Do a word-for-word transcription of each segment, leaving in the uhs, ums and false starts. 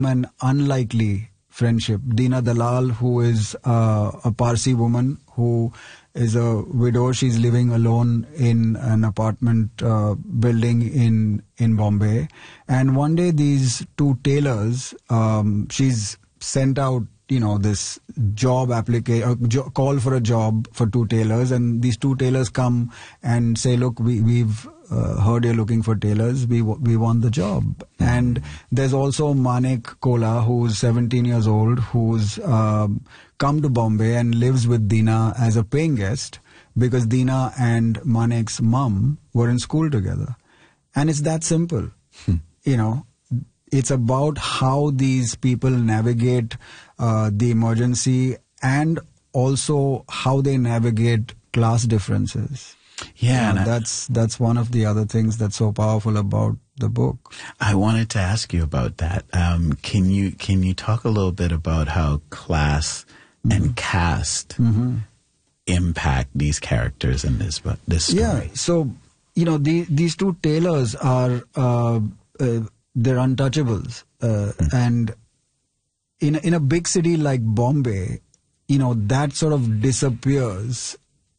An unlikely friendship. Dina Dalal, who is uh, a Parsi woman who is a widow. She's living alone in an apartment uh, building in in Bombay. And one day, these two tailors, um, she's sent out, you know, this job application, uh, jo- call for a job for two tailors, and these two tailors come and say, "Look, we, we've uh, heard you're looking for tailors. We w- we want the job." Mm-hmm. And there's also Manik Kola, who's seventeen years old, who's um, come to Bombay and lives with Dina as a paying guest because Dina and Manik's mum were in school together, and it's that simple, hmm. you know. It's about how these people navigate uh, the emergency and also how they navigate class differences. Yeah, you know, and that's that's one of the other things that's so powerful about the book. I wanted to ask you about that. Um, can you can you talk a little bit about how class mm-hmm. and caste mm-hmm. impact these characters in this this story? Yeah, so you know the, these two tailors are. Uh, uh, They're untouchables. Uh, mm. And in, in a big city like Bombay, you know, that sort of disappears.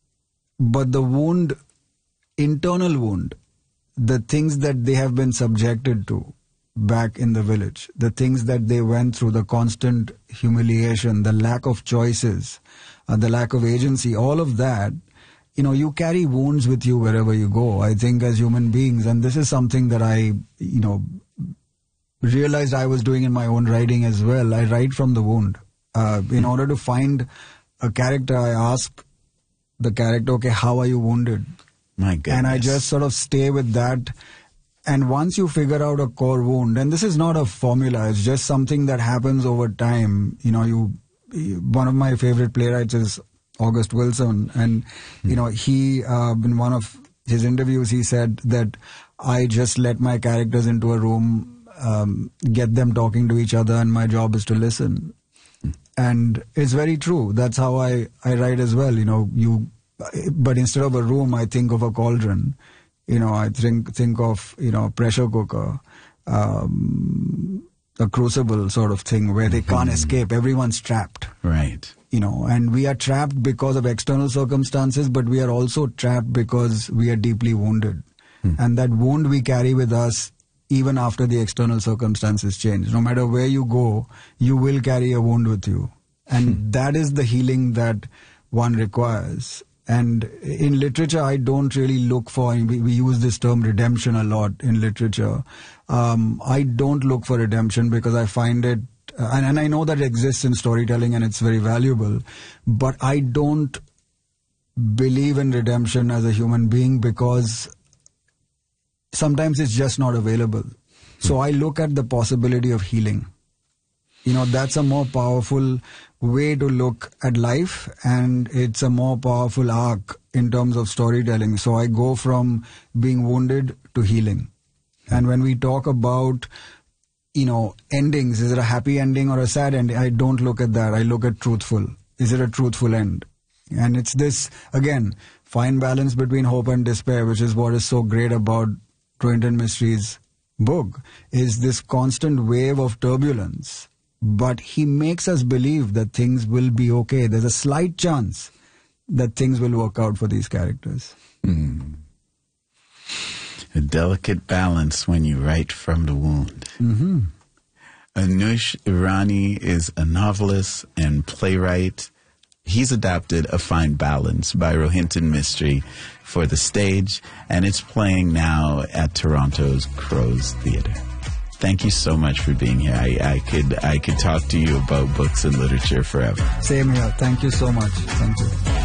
But the wound, internal wound, the things that they have been subjected to back in the village, the things that they went through, the constant humiliation, the lack of choices, uh, the lack of agency, all of that, you know, you carry wounds with you wherever you go, I think, as human beings. And this is something that I, you know, realized I was doing in my own writing as well. I write from the wound. Uh, in order to find a character, I ask the character, okay, how are you wounded? My goodness. And I just sort of stay with that. And once you figure out a core wound, and this is not a formula, it's just something that happens over time. You know, you, one of my favorite playwrights is August Wilson. And, mm. you know, he, uh, in one of his interviews, he said that I just let my characters into a room, Um, get them talking to each other, and my job is to listen. Mm. And it's very true. That's how I, I write as well. You know, you, but instead of a room, I think of a cauldron. You know, I think think of, you know, a pressure cooker, um, a crucible sort of thing where they can't mm-hmm. escape. Everyone's trapped. Right. You know, and we are trapped because of external circumstances, but we are also trapped because we are deeply wounded. Mm. And that wound we carry with us even after the external circumstances change. No matter where you go, you will carry a wound with you. And hmm. that is the healing that one requires. And in literature, I don't really look for, we, we use this term redemption a lot in literature. Um, I don't look for redemption because I find it, uh, and, and I know that it exists in storytelling and it's very valuable, but I don't believe in redemption as a human being because sometimes it's just not available. So I look at the possibility of healing. You know, that's a more powerful way to look at life, and it's a more powerful arc in terms of storytelling. So I go from being wounded to healing. And when we talk about, you know, endings, is it a happy ending or a sad ending? I don't look at that. I look at truthful. Is it a truthful end? And it's this, again, fine balance between hope and despair, which is what is so great about Rohinton Mistri's book, is this constant wave of turbulence. But he makes us believe that things will be okay. There's a slight chance that things will work out for these characters. Mm. A delicate balance when you write from the wound. Mm-hmm. Anush Irani is a novelist and playwright. He's adapted A Fine Balance by Rohinton Mistry for the stage, and it's playing now at Toronto's Crows Theatre. Thank you so much for being here. I, I could I could talk to you about books and literature forever. Same here. Thank you so much. Thank you.